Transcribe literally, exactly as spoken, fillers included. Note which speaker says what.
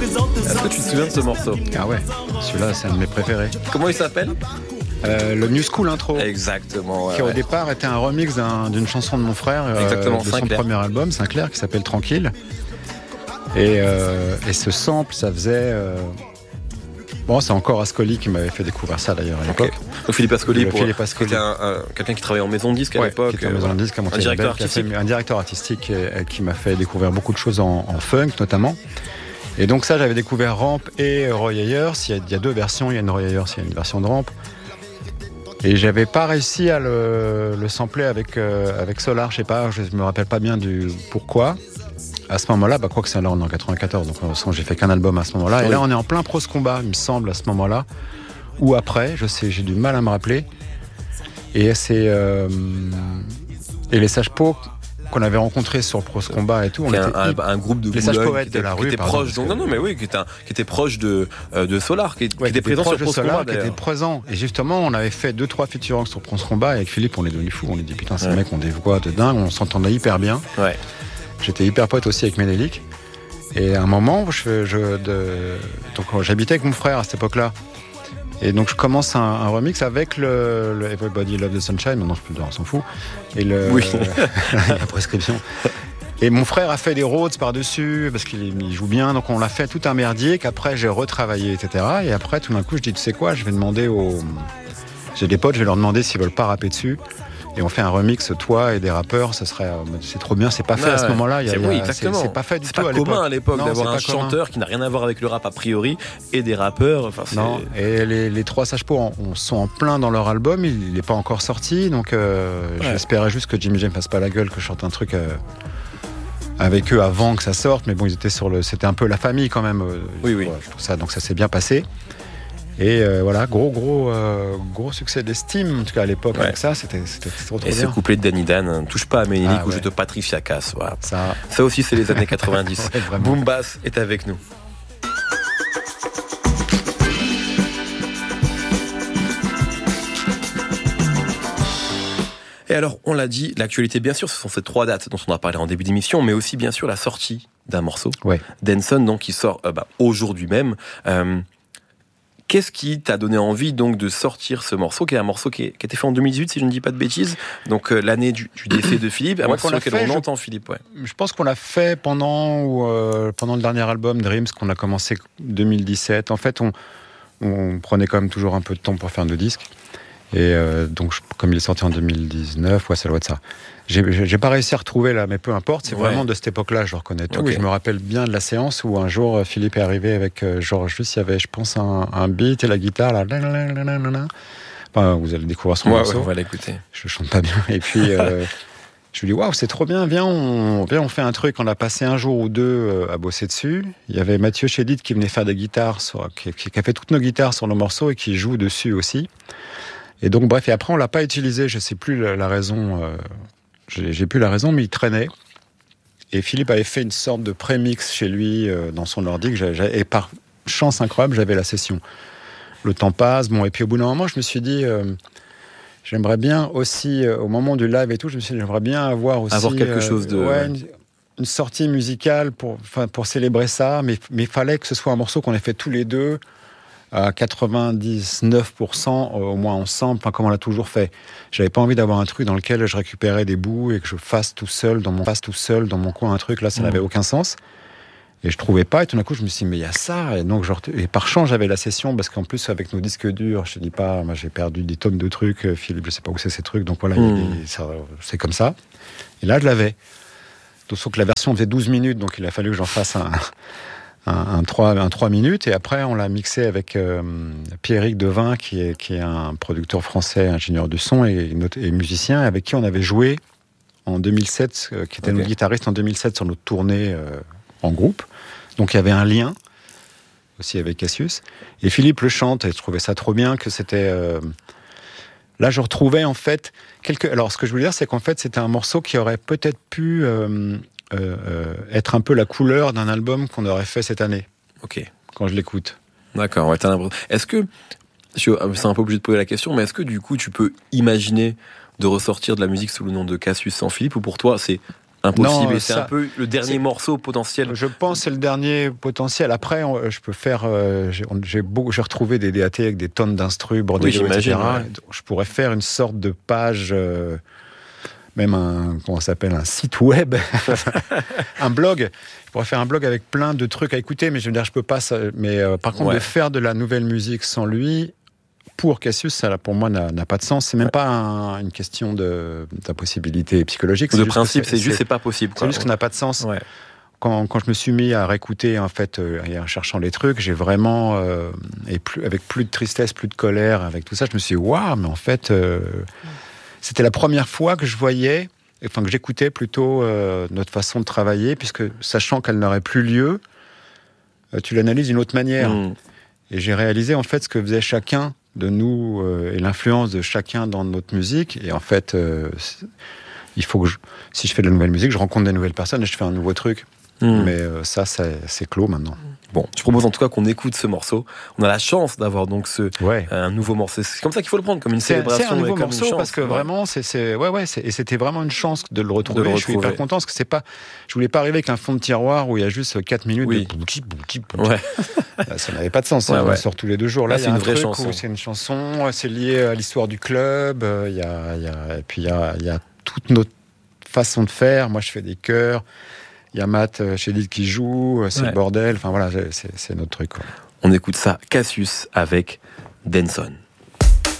Speaker 1: Est-ce que tu te souviens de ce morceau?
Speaker 2: Ah ouais, celui-là c'est un de mes préférés.
Speaker 1: Comment il s'appelle?
Speaker 2: euh, Le New School Intro.
Speaker 1: Exactement. Ouais,
Speaker 2: qui
Speaker 1: ouais.
Speaker 2: au départ était un remix d'un, d'une chanson de mon frère, euh,
Speaker 1: Exactement,
Speaker 2: de son
Speaker 1: Sinclair.
Speaker 2: premier album, Sinclair, qui s'appelle Tranquille. Et, euh, et ce sample, ça faisait... Euh... Bon, c'est encore Ascoli qui m'avait fait découvrir ça d'ailleurs à l'époque.
Speaker 1: Okay. Donc Philippe Ascoli,
Speaker 2: Le
Speaker 1: pour,
Speaker 2: Philippe Ascoli.
Speaker 1: qui était un, un, quelqu'un qui travaillait en maison de disque à
Speaker 2: ouais,
Speaker 1: l'époque.
Speaker 2: Qui était en maison de disque, à
Speaker 1: un
Speaker 2: Montier-Label,
Speaker 1: directeur
Speaker 2: qui a
Speaker 1: artistique.
Speaker 2: fait, un directeur artistique et, et qui m'a fait découvrir beaucoup de choses en, en funk notamment. Et donc ça, j'avais découvert Ramp et Roy Ayers. Il y a, il y a deux versions, il y a une Roy Ayers, il y a une version de Ramp. Et j'avais pas réussi à le, le sampler avec, euh, avec Solar, je sais pas, je me rappelle pas bien du pourquoi. À ce moment-là, bah, quoi que c'est là, on est en quatre-vingt-quatorze, donc euh, j'ai fait qu'un album à ce moment-là. Et là, on est en plein Pros Combat, il me semble, à ce moment-là. Ou après, je sais, j'ai du mal à me rappeler. Et c'est. Euh, et les Sages-Pots qu'on avait rencontrés sur Pros Combat et tout. On
Speaker 1: qui est
Speaker 2: était
Speaker 1: un,
Speaker 2: hyper...
Speaker 1: un, un groupe de
Speaker 2: les Sages
Speaker 1: Boulogne
Speaker 2: Poètes
Speaker 1: qui était,
Speaker 2: de la
Speaker 1: qui
Speaker 2: rue,
Speaker 1: était
Speaker 2: pardon,
Speaker 1: proche. Donc,
Speaker 2: que...
Speaker 1: non, non, mais oui, qui était, un, qui était proche de, euh, de Solar, qui,
Speaker 2: ouais,
Speaker 1: qui était
Speaker 2: qui
Speaker 1: présent
Speaker 2: proche
Speaker 1: sur Pros
Speaker 2: Solar,
Speaker 1: Combat.
Speaker 2: Qui était présent. Et justement, on avait fait deux, trois featuring sur Pros Combat. Et avec Philippe, on est devenu fou. On est dit, putain, ces
Speaker 1: ouais.
Speaker 2: mecs ont des voix de dingue. On s'entendait hyper bien.
Speaker 1: Ouais.
Speaker 2: J'étais hyper pote aussi avec Ménélique. Et à un moment, je, je, de... donc, j'habitais avec mon frère à cette époque-là. Et donc je commence un, un remix avec le, le Everybody Love the Sunshine. Maintenant, je peux le dire, on s'en fout. Et le,
Speaker 1: oui.
Speaker 2: la prescription. Et mon frère a fait des Rhodes par-dessus parce qu'il il joue bien. Donc on l'a fait tout un merdier qu'après j'ai retravaillé, et cetera. Et après, tout d'un coup, je dis, tu sais quoi, je vais demander aux... J'ai des potes, je vais leur demander s'ils veulent pas rapper dessus. Et on fait un remix, toi et des rappeurs, ça serait, c'est trop bien, c'est pas fait ah, à ce ouais. moment-là. Il y a,
Speaker 1: c'est,
Speaker 2: il y a,
Speaker 1: oui, exactement.
Speaker 2: C'est, c'est pas fait du
Speaker 1: c'est
Speaker 2: tout
Speaker 1: pas
Speaker 2: à
Speaker 1: commun
Speaker 2: l'époque.
Speaker 1: à l'époque
Speaker 2: non,
Speaker 1: d'avoir un
Speaker 2: chanteur
Speaker 1: commun. Qui n'a rien à voir avec le rap a priori et des rappeurs. Enfin, c'est...
Speaker 2: Non, et les, les trois Sages-Pots sont en plein dans leur album, il n'est pas encore sorti, donc euh, ouais. j'espérais juste que Jimmy Jam fasse pas la gueule, que je chante un truc euh, avec eux avant que ça sorte, mais bon, ils étaient sur le, c'était un peu la famille quand même. Euh,
Speaker 1: oui, oui.
Speaker 2: Voilà, tout ça, donc ça s'est bien passé. Et euh, voilà, gros, gros, euh, gros succès d'estime, en tout cas à l'époque, ouais. avec ça, c'était, c'était trop, trop
Speaker 1: et
Speaker 2: bien.
Speaker 1: Et ce couplet de Danny Dan, hein, touche pas à Ménélique ah, ou ouais. je te patrie fiacasse. Voilà.
Speaker 2: Ça...
Speaker 1: ça aussi, c'est les années quatre-vingt-dix.
Speaker 2: ouais,
Speaker 1: Boom Bass est avec nous. Et alors, on l'a dit, l'actualité, bien sûr, ce sont ces trois dates dont on a parlé en début d'émission, mais aussi, bien sûr, la sortie d'un morceau.
Speaker 2: Ouais.
Speaker 1: Denson, donc, qui sort euh, bah, aujourd'hui même. Euh, Qu'est-ce qui t'a donné envie donc de sortir ce morceau, qui est un morceau qui, est, qui a été fait en deux mille dix-huit, si je ne dis pas de bêtises, donc euh, l'année du, du décès de Philippe, un ouais, morceau sur lequel on je, entend Philippe. Ouais.
Speaker 2: Je pense qu'on l'a fait pendant, ou, euh, pendant le dernier album Dreams, qu'on a commencé en deux mille dix-sept. En fait, on, on prenait quand même toujours un peu de temps pour faire nos disques. Et euh, donc, je, comme il est sorti en deux mille dix-neuf, ouais, ça doit être ça. J'ai, j'ai pas réussi à retrouver là, mais peu importe, c'est ouais. vraiment de cette époque-là, je reconnais tout. Okay. Et je me rappelle bien de la séance où un jour, Philippe est arrivé avec, euh, genre, juste, il y avait, je pense, un, un beat et la guitare, là. Enfin, vous allez découvrir son
Speaker 1: ouais,
Speaker 2: morceau.
Speaker 1: Ouais, on va l'écouter.
Speaker 2: Je chante pas bien. Et puis, euh, je lui dis, waouh, c'est trop bien, viens on, viens, on fait un truc. On a passé un jour ou deux euh, à bosser dessus. Il y avait Mathieu Chédid qui venait faire des guitares, sur, qui, qui a fait toutes nos guitares sur nos morceaux et qui joue dessus aussi. Et donc, bref, et après, on l'a pas utilisé, je sais plus la, la raison. Euh, J'ai, j'ai plus la raison, mais il traînait. Et Philippe avait fait une sorte de pré-mix chez lui, euh, dans son ordi. Que j'avais, et par chance incroyable, j'avais la session. Le temps passe. Bon, et puis au bout d'un moment, je me suis dit, euh, j'aimerais bien aussi, euh, au moment du live et tout, je me suis dit, j'aimerais bien avoir aussi...
Speaker 1: Avoir quelque euh, chose de...
Speaker 2: Ouais, une, une sortie musicale pour, pour célébrer ça. Mais il fallait que ce soit un morceau qu'on ait fait tous les deux, à quatre-vingt-dix-neuf pour cent au moins ensemble, enfin, comme on l'a toujours fait. J'avais pas envie d'avoir un truc dans lequel je récupérais des bouts et que je fasse tout seul dans mon, fasse tout seul dans mon coin un truc, là ça mmh. n'avait aucun sens. Et je trouvais pas, et tout d'un coup je me suis dit, mais il y a ça. Et donc, genre, et par chance j'avais la session, parce qu'en plus avec nos disques durs, je te dis pas, moi j'ai perdu des tonnes de trucs, Philippe, je sais pas où c'est ces trucs, donc voilà, mmh. il y a des, ça, c'est comme ça. Et là je l'avais. Sauf que la version faisait douze minutes, donc il a fallu que j'en fasse un... Un, un, trois, un trois minutes, et après on l'a mixé avec euh, Pierrick Devin, qui est, qui est un producteur français, ingénieur du son et, et musicien, avec qui on avait joué en deux mille sept, euh, qui était okay. notre guitariste en deux mille sept sur notre tournée euh, en groupe. Donc il y avait un lien aussi avec Cassius. Et Philippe le chante, et je trouvais ça trop bien que c'était... Euh... Là je retrouvais en fait... Quelques... Alors ce que je voulais dire, c'est qu'en fait c'était un morceau qui aurait peut-être pu... Euh, Euh, euh, être un peu la couleur d'un album qu'on aurait fait cette année.
Speaker 1: Ok.
Speaker 2: Quand je l'écoute.
Speaker 1: D'accord. Ouais, t'as l'impression. Est-ce que, je suis un peu obligé de poser la question, mais est-ce que du coup tu peux imaginer de ressortir de la musique sous le nom de Cassius sans Philippe, ou pour toi c'est impossible.
Speaker 2: Non,
Speaker 1: et c'est
Speaker 2: ça,
Speaker 1: un peu le dernier
Speaker 2: c'est...
Speaker 1: morceau potentiel.
Speaker 2: Je pense que c'est le dernier potentiel. Après, on, je peux faire. Euh, j'ai, j'ai, beau, j'ai retrouvé des D A T avec des tonnes d'instrus, bordéliques,
Speaker 1: oui,
Speaker 2: et cetera.
Speaker 1: Ouais.
Speaker 2: Je pourrais faire une sorte de page, euh, même un, comment ça s'appelle, un site web, un blog. Je pourrais faire un blog avec plein de trucs à écouter, mais je veux dire, je peux pas. Ça, mais euh, par contre, ouais. de faire de la nouvelle musique sans lui. Pour Cassius, ça, pour moi, n'a, n'a pas de sens. C'est même ouais. pas un, une question de, d'impossibilité psychologique.
Speaker 1: De
Speaker 2: c'est
Speaker 1: principe,
Speaker 2: c'est,
Speaker 1: c'est juste,
Speaker 2: c'est,
Speaker 1: c'est pas possible.
Speaker 2: Quoi. C'est juste que ça n'a pas de sens.
Speaker 1: Ouais.
Speaker 2: Quand, quand je me suis mis à réécouter, en fait, euh, et en cherchant les trucs, j'ai vraiment, euh, et plus, avec plus de tristesse, plus de colère, avec tout ça, je me suis dit, waouh, mais en fait, euh, c'était la première fois que je voyais, enfin, que j'écoutais plutôt euh, notre façon de travailler, puisque sachant qu'elle n'aurait plus lieu, euh, tu l'analyses d'une autre manière. Mmh. Et j'ai réalisé, en fait, ce que faisait chacun de nous euh, et l'influence de chacun dans notre musique. Et en fait, euh, il faut que je, si je fais de la nouvelle musique, je rencontre des nouvelles personnes et je fais un nouveau truc. Mmh. Mais euh, ça, c'est, c'est clos maintenant.
Speaker 1: Bon, je propose en tout cas qu'on écoute ce morceau. On a la chance d'avoir donc ce
Speaker 2: ouais.
Speaker 1: un nouveau morceau. C'est comme ça qu'il faut le prendre, comme une
Speaker 2: c'est,
Speaker 1: célébration.
Speaker 2: C'est un nouveau
Speaker 1: comme
Speaker 2: morceau
Speaker 1: une chance,
Speaker 2: parce que
Speaker 1: ouais.
Speaker 2: vraiment, c'est, c'est ouais ouais, c'est, et c'était vraiment une chance de le retrouver. De le retrouver. Je suis hyper content parce que c'est pas, je voulais pas arriver avec un fond de tiroir où il y a juste quatre minutes
Speaker 1: oui.
Speaker 2: de bouti bouti bouti.
Speaker 1: Ouais.
Speaker 2: Ça n'avait pas de sens.
Speaker 1: Ouais,
Speaker 2: hein,
Speaker 1: ouais.
Speaker 2: On sort tous les deux jours. Là,
Speaker 1: Là
Speaker 2: il y a
Speaker 1: une
Speaker 2: un
Speaker 1: vraie
Speaker 2: truc
Speaker 1: chanson.
Speaker 2: où c'est une chanson, c'est lié à l'histoire du club. Il y a, il y a, et puis il y a, il y a toute notre façon de faire. Moi, je fais des chœurs. Il y a Matt chez Lille qui joue, c'est ouais. le bordel. Enfin voilà, c'est, c'est notre truc. Quoi.
Speaker 1: On écoute ça, Cassius avec Denson.